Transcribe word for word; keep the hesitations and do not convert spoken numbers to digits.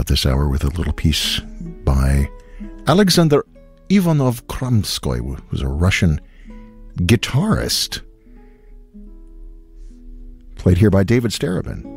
out this hour with a little piece by Alexander Ivanov Kramskoy, who was a Russian guitarist, played here by David Starobin.